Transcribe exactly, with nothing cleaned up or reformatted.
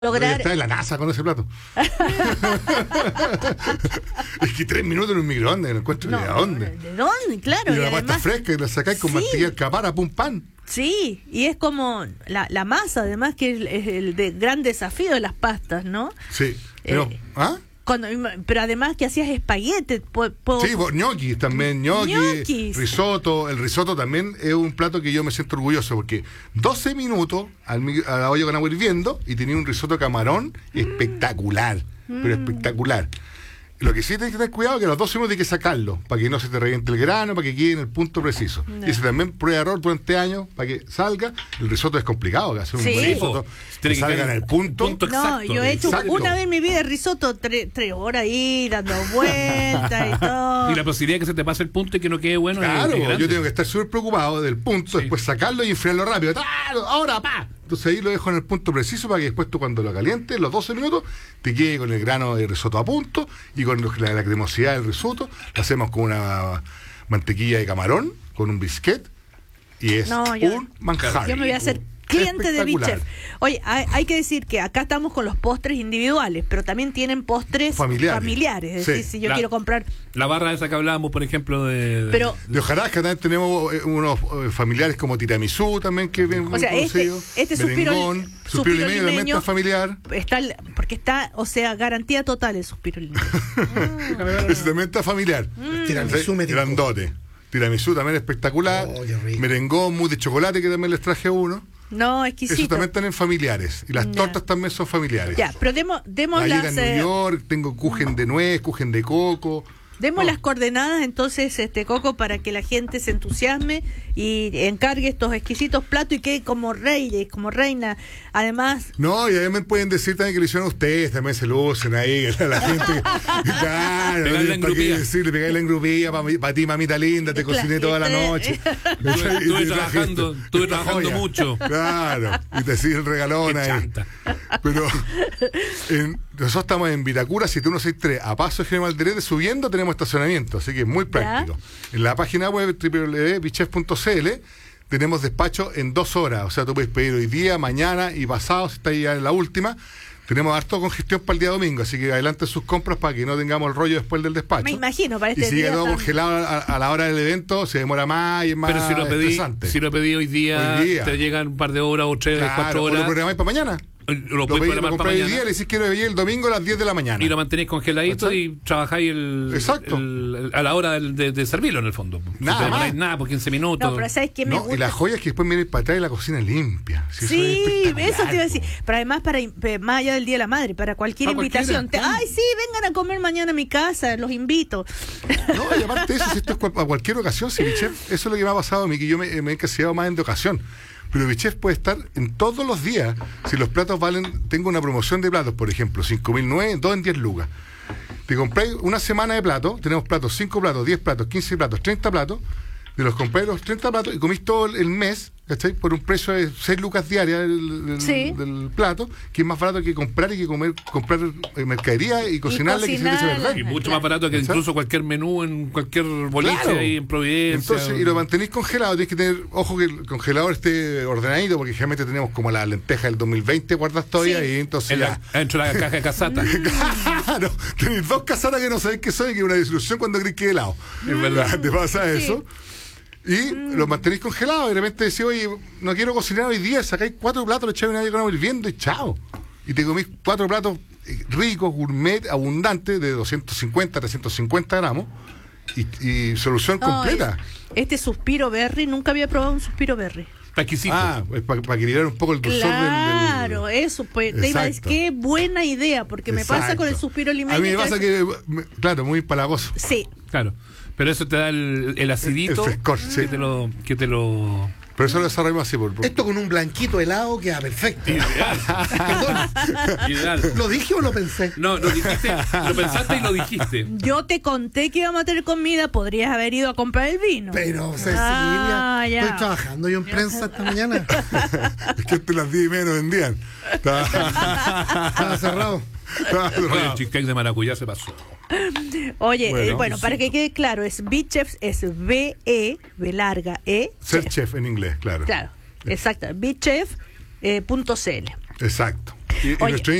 lograr... Está en la NASA con ese plato. Es que tres minutos en un microondas, no encuentro No, ni de dónde. ¿de dónde? Claro. Y la además, pasta fresca y la sacáis con sí. mantequilla alcapara, pum pan. Sí, y es como la, la masa, además, que es, es el de gran desafío de las pastas, ¿no? Sí. Pero, Eh, ¿ah? Cuando, pero además que hacías espaguete. Po, po, Sí, vos, ñoquis también, ñoquis, Ñoquis. risotto. El risotto también es un plato que yo me siento orgulloso porque doce minutos al, mi- a la olla con agua hirviendo y tenía un risotto de camarón espectacular, pero espectacular. Lo que sí tienes que tener cuidado es que a los doce minutos hay que sacarlo para que no se te reviente el grano, para que quede en el punto preciso. No. Y ese también prueba de error durante años para que salga. El risotto es complicado, que hacer un Sí. buen Sí, risotto tiene que que salga quedar en el punto. punto No, exacto, yo he hecho exacto. una vez en mi vida risotto tre- tres horas ahí dando vueltas y todo. Y la posibilidad de que se te pase el punto y que no quede bueno es- Claro, es grande. yo tengo que estar súper preocupado del punto, Sí. después sacarlo y enfriarlo rápido. ¡Tá! Ahora, pa. Entonces ahí lo dejo en el punto preciso para que después tú cuando lo calientes, los doce minutos, te quede con el grano de risotto a punto y con los- la, la cremosidad del risotto. Lo hacemos con una mantequilla de camarón, con un biscuit y es No, yo- un manjar. Yo me voy a hacer cliente de Espectacular. Bichef. Oye, hay, hay que decir que acá estamos con los postres individuales, pero también tienen postres Familiares. familiares. Es Sí. decir, si yo La- quiero comprar... La barra esa que hablábamos, por ejemplo, de... de- Pero, De hojarasca también tenemos eh, unos eh, familiares como tiramisú también que bien o sea, este, conocido. este suspiro, Merengón, suspiro suspiro limeño también limeño está familiar. está, el- porque está, o sea, garantía total el suspiro limeño. Ese también está familiar. Tiramisú me tincó. Grandote. Tiramisú también espectacular. Oh, qué rico. Merengón, mousse de chocolate que también les traje uno. No, Esos exquisito. también están en familiares. Y las Ya. tortas también son familiares. Ya, pero demos, demos Galleta las... en New eh, York, tengo kuchen de nuez, kuchen de coco. Demos Oh. las coordenadas entonces, este Coco, para que la gente se entusiasme y encargue estos exquisitos platos y quede como reyes, como reina. Además, No, y además pueden decir también que lo hicieron ustedes, también se lucen ahí, que la gente. Claro, Pegarle ¿para en qué grupilla. decirle? Pegarle en grupilla, para ti, mamita linda, te Claro, cociné toda la este- noche. Estuve- estuve Y te traje trabajando- esto. estuve Esta trabajando joya. mucho. Claro, y te sigue el regalón Qué ahí. chanta. Pero en- nosotros estamos en Vitacura, siete uno seis tres, a paso de General Alderete, subiendo tenemos estacionamiento, así que es muy práctico. En la página web doble u doble u doble u punto bichef punto c l tenemos despacho en dos horas, o sea, tú puedes pedir hoy día, mañana y pasado, si está ya en la última. Tenemos harto congestión para el día domingo, así que adelanten sus compras para que no tengamos el rollo después del despacho. me imagino, para este Y si día llega todo tan- congelado a, a la hora del evento, se demora más y es más Pero si lo pedí, estresante. si lo pedí hoy día, Hoy día. te llegan un par de horas o tres, Claro, cuatro o lo horas. programáis para mañana. Lo, Lo, puedes pedís, programar lo para compráis hoy mañana. día, le decís quiero venir el domingo a las diez de la mañana. Y lo mantenéis congeladito ¿Cachai? y trabajáis el, Exacto. el- el- a la hora del- de, de servirlo en el fondo. Nada no te demoráis más. nada por quince minutos. No, pero ¿sabes qué me No, gusta? y la joya es que después miren para atrás y la cocina limpia. Si eso es Sí, espectacular, eso te iba a decir. po. Pero además, para eh, más allá del Día de la Madre, para cualquier Para invitación. cualquiera, Te- Ay, sí, vengan a comer mañana a mi casa, los invito. No, y aparte de eso, si esto es cual- a cualquier ocasión, si Bichef, eso es lo que me ha pasado a mí, que yo me, me he encasillado más en de ocasión. Pero Bichef puede estar en todos los días. Si los platos valen, tengo una promoción de platos, por ejemplo, cinco mil nueve, dos en diez lucas. Te compráis una semana de platos, tenemos platos, cinco platos, diez platos, quince platos, treinta platos. De los compráis los treinta platos y comís todo el- el mes, ¿cachai? Por un precio de seis lucas diarias del, del- Sí. del plato, que es más barato que comprar y que comer, comprar eh, mercadería y cocinarla y que se te eche a cocinarla. perder. Y mucho Claro. más barato que ¿Exacto? incluso cualquier menú en cualquier boliche Claro. ahí en Providencia. Entonces, y lo mantenéis congelado, tienes que tener, ojo que el congelador esté ordenadito, porque generalmente tenemos como la lenteja del dos mil veinte guardas todavía, Sí. y entonces En ya. la, dentro de la caja de casata. Claro, tenéis dos casaras que no sabéis qué son y que es una disolución cuando creéis que es helado. Es verdad, te pasa Sí. eso. Y los mantenéis congelados, y de repente decís, oye, no quiero cocinar hoy día, sacáis cuatro platos, le echáis una olla con agua hirviendo y chao. Y te comís cuatro platos eh, ricos, gourmet, abundantes, de doscientos cincuenta, trescientos cincuenta gramos, y, y solución No, completa. es- Este suspiro berry, nunca había probado un suspiro berry. Está exquisito. Ah, es para equilibrar un poco el dulzor del- del... Claro, eso, pues, te iba a decir, Exacto. qué buena idea, porque me pasa con el Exacto. suspiro limeño. A mí me que pasa veces- que, me- claro, muy palagoso. Sí, Claro. Pero eso te da el, el acidito El frescor, sí. que te lo... Que te lo... Pero eso lo desarrollamos así. Por, por- Esto con un blanquito helado queda perfecto. Ideal. ¿Lo dije o lo pensé? No, lo dijiste, lo pensaste y lo dijiste. yo te conté que íbamos a tener comida, podrías haber ido a comprar el vino. Pero, Cecilia, Ah, ya. estoy trabajando yo en prensa esta mañana. Es que antes las diez y media no vendían. Estaba, Estaba cerrado. estaba Oye, el cerrado. cheesecake de maracuyá se pasó. Oye, eh, bueno, Bueno, para que quede claro, es Bichef, es B E, B larga E. Ser chef. chef en inglés, claro. Claro, exacto, bichef punto c l. Exacto. Y, y Oye, nuestro